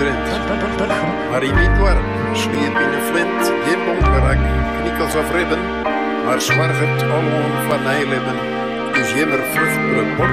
drent. Maar in niet warm, sliep in een flint, geen bonkerak, knikkels of ribben, maar zwargert alom van nijlibben, dus jemmer vruchtbare